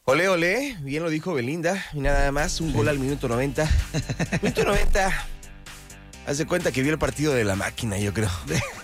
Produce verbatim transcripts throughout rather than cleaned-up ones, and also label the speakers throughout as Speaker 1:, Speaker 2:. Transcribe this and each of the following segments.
Speaker 1: Olé, olé, bien lo dijo Belinda, y nada más, un gol al minuto noventa. Minuto noventa. Haz de cuenta que vio el partido de la máquina, yo creo.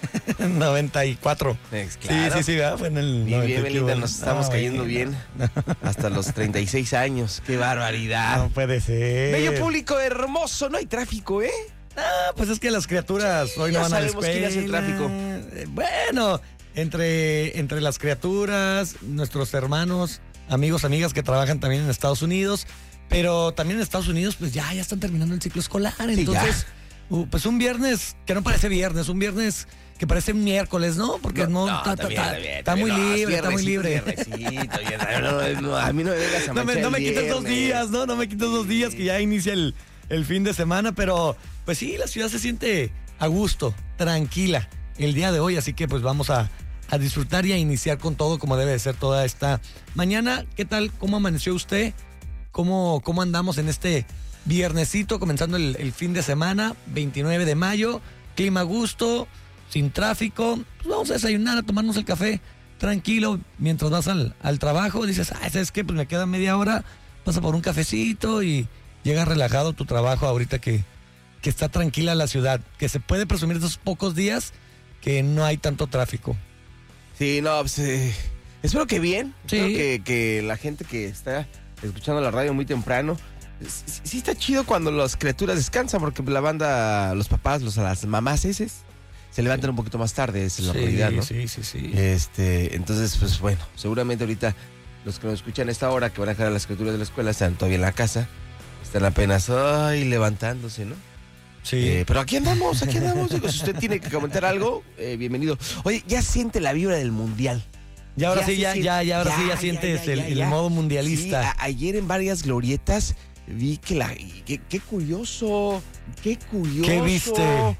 Speaker 2: noventa y cuatro.
Speaker 1: Es, claro.
Speaker 2: Sí, sí, sí, ¿verdad? Fue en el
Speaker 1: Bien, bien,
Speaker 2: noventa.
Speaker 1: Belinda, nos estamos
Speaker 2: No,
Speaker 1: cayendo
Speaker 2: bueno.
Speaker 1: bien. Hasta los treinta y seis años. ¡Qué barbaridad!
Speaker 2: No puede ser.
Speaker 1: Bello público hermoso, no hay tráfico, ¿eh?
Speaker 2: Ah, pues es que las criaturas
Speaker 1: Sí,
Speaker 2: hoy
Speaker 1: ya
Speaker 2: no van a la
Speaker 1: sabemos quién
Speaker 2: escuela.
Speaker 1: hace el tráfico.
Speaker 2: Eh, Bueno, entre, entre las criaturas, nuestros hermanos, amigos, amigas que trabajan también en Estados Unidos, pero también en Estados Unidos, pues ya, ya están terminando el ciclo escolar.
Speaker 1: Sí,
Speaker 2: Entonces, uh, pues un viernes que no parece viernes, un viernes que parece un miércoles, ¿no? Porque no,
Speaker 1: no,
Speaker 2: está,
Speaker 1: está bien,
Speaker 2: está-
Speaker 1: está bien,
Speaker 2: está
Speaker 1: está
Speaker 2: muy
Speaker 1: bien. No,
Speaker 2: libre, está muy libre.
Speaker 1: viernesito, viernesito, viernes. No, no, a mí no me vengas a
Speaker 2: No me,
Speaker 1: manchar
Speaker 2: no me
Speaker 1: el
Speaker 2: quites dos
Speaker 1: viernes.
Speaker 2: días, ¿no? No me quites dos días que ya inicia el, el fin de semana, pero pues sí, la ciudad se siente a gusto, tranquila el día de hoy, así que pues vamos a, a disfrutar y a iniciar con todo como debe de ser toda esta mañana. ¿Qué tal? ¿Cómo amaneció usted? ¿Cómo, cómo andamos en este viernesito, comenzando el, el fin de semana, veintinueve de mayo, clima a gusto, sin tráfico? Pues vamos a desayunar, a tomarnos el café tranquilo mientras vas al, al trabajo. Dices, ah, ¿sabes qué? Pues me queda media hora, pasa por un cafecito y llegas relajado a tu trabajo ahorita que, que está tranquila la ciudad, que se puede presumir de esos pocos días que no hay tanto tráfico.
Speaker 1: Sí, no, pues eh, espero que bien.
Speaker 2: Sí.
Speaker 1: Espero que, que la gente que está escuchando la radio muy temprano, sí, sí está chido cuando las criaturas descansan, porque la banda, los papás, los, las mamás eses, se levantan un poquito más tarde, esa es la realidad, ¿no?
Speaker 2: Sí, sí, sí.
Speaker 1: Este, entonces, pues bueno, seguramente ahorita los que nos escuchan a esta hora, que van a dejar a las criaturas de la escuela, están todavía en la casa, están apenas, ay, levantándose, ¿no?
Speaker 2: Sí.
Speaker 1: Eh, pero aquí andamos, aquí andamos. Digo, si usted tiene que comentar algo, eh, bienvenido. Oye, ya siente la vibra del mundial.
Speaker 2: Y ahora
Speaker 1: ya
Speaker 2: sí,
Speaker 1: se
Speaker 2: ya,
Speaker 1: siente-
Speaker 2: ya, ya, ahora
Speaker 1: ya,
Speaker 2: sí ya
Speaker 1: ya,
Speaker 2: sientes
Speaker 1: ya,
Speaker 2: el,
Speaker 1: ya,
Speaker 2: el
Speaker 1: ya.
Speaker 2: modo
Speaker 1: Sí,
Speaker 2: mundialista.
Speaker 1: a- ayer en varias glorietas vi que la... Qué, qué curioso, qué curioso.
Speaker 2: ¿Qué viste?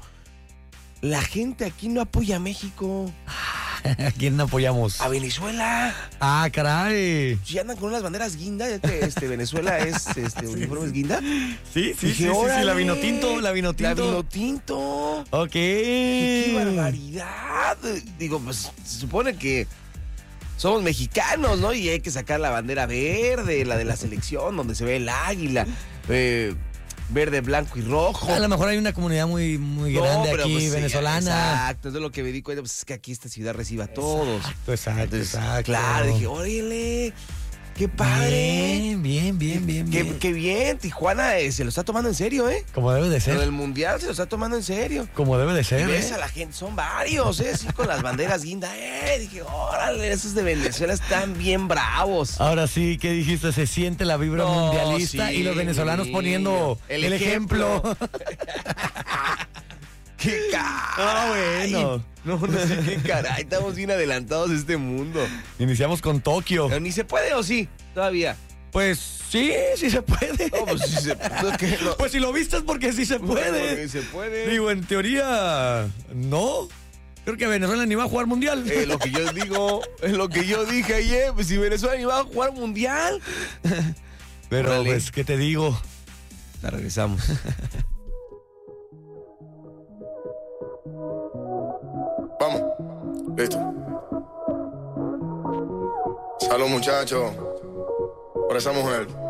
Speaker 1: La gente aquí no apoya a México,
Speaker 2: ¿A quién apoyamos?
Speaker 1: a Venezuela.
Speaker 2: Ah, caray.
Speaker 1: Si andan con unas banderas guinda, ya que este, Venezuela es este, uniformes guinda.
Speaker 2: Sí, sí, sí,
Speaker 1: Dije,
Speaker 2: sí, sí,
Speaker 1: órale,
Speaker 2: la vino tinto, la vino
Speaker 1: La
Speaker 2: tinto.
Speaker 1: vino tinto.
Speaker 2: Ok.
Speaker 1: ¡Qué barbaridad! Digo, pues se supone que somos mexicanos, ¿no? Y hay que sacar la bandera verde, la de la selección, donde se ve el águila, eh, verde, blanco y rojo.
Speaker 2: A lo mejor hay una comunidad muy, muy
Speaker 1: No,
Speaker 2: grande
Speaker 1: pero,
Speaker 2: aquí,
Speaker 1: pues, sí,
Speaker 2: venezolana.
Speaker 1: Exacto, eso es lo que me di cuenta, pues es que aquí esta ciudad recibe a todos.
Speaker 2: Exacto, exacto,
Speaker 1: Entonces,
Speaker 2: exacto.
Speaker 1: claro, dije, órale, qué padre.
Speaker 2: Bien, bien, bien, bien,
Speaker 1: Qué,
Speaker 2: bien.
Speaker 1: qué bien, Tijuana eh, se lo está tomando en serio, ¿eh?
Speaker 2: Como debe de
Speaker 1: Lo
Speaker 2: ser.
Speaker 1: del mundial se lo está tomando en serio.
Speaker 2: Como debe de
Speaker 1: Y
Speaker 2: ser.
Speaker 1: ves
Speaker 2: ¿eh?
Speaker 1: a la gente, son varios, ¿eh? Sí, con las banderas guinda, ¿eh? Dije, órale, esos de Venezuela están bien bravos.
Speaker 2: Ahora sí, ¿qué dijiste? Se siente la vibra
Speaker 1: No,
Speaker 2: mundialista
Speaker 1: sí,
Speaker 2: y los venezolanos poniendo
Speaker 1: el
Speaker 2: el, ejemplo.
Speaker 1: ¡Qué caray!
Speaker 2: Ah, bueno.
Speaker 1: No, no sé qué caray, estamos bien adelantados a este mundo.
Speaker 2: Iniciamos con Tokio.
Speaker 1: Pero ni se puede, ¿o sí? Todavía.
Speaker 2: Pues sí, sí se puede.
Speaker 1: No, pues sí se no, que no.
Speaker 2: Pues si lo viste es porque sí se puede.
Speaker 1: Porque se puede.
Speaker 2: Digo, en teoría, no. Creo que Venezuela ni va a jugar mundial.
Speaker 1: Eh, lo que yo digo, es lo que yo dije ayer, pues si Venezuela ni va a jugar mundial.
Speaker 2: Pero,
Speaker 1: órale.
Speaker 2: pues, ¿qué te digo?
Speaker 1: Ya regresamos.
Speaker 3: Vamos, listo. Salud, muchachos, por esa mujer.